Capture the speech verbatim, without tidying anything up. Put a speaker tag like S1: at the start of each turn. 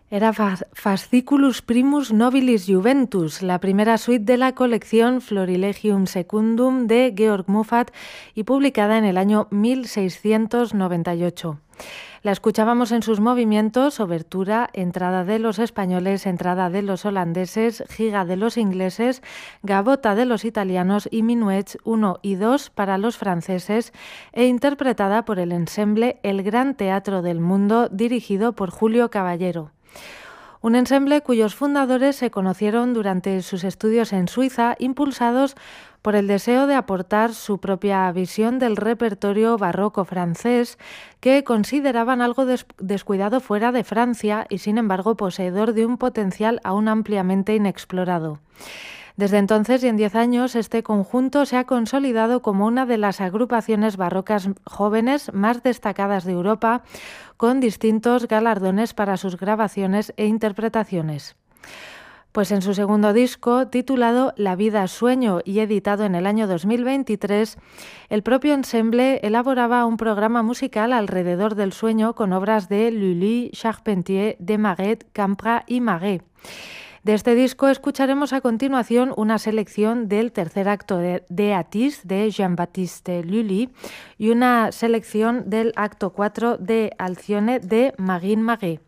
S1: Era Fasciculus Primus Nobilis Juventus, la primera suite de la colección Florilegium Secundum de Georg Muffat y publicada en el año mil seiscientos noventa y ocho. La escuchábamos en sus movimientos: obertura, entrada de los españoles, entrada de los holandeses, giga de los ingleses, gavota de los italianos y minuets uno y dos para los franceses, e interpretada por el ensemble El Gran Teatro del Mundo, dirigido por Julio Caballero. Un ensemble cuyos fundadores se conocieron durante sus estudios en Suiza, impulsados por el deseo de aportar su propia visión del repertorio barroco francés, que consideraban algo des- descuidado fuera de Francia y, sin embargo, poseedor de un potencial aún ampliamente inexplorado. Desde entonces y en diez años, este conjunto se ha consolidado como una de las agrupaciones barrocas jóvenes más destacadas de Europa, con distintos galardones para sus grabaciones e interpretaciones. Pues en su segundo disco, titulado La vida sueño y editado en el año dos mil veintitrés, el propio ensemble elaboraba un programa musical alrededor del sueño con obras de Lully, Charpentier, Desmarets, Campra y Maguet. De este disco escucharemos a continuación una selección del tercer acto de, de Atis, de Jean-Baptiste Lully, y una selección del acto cuatro de Alcione, de Magin Maguet.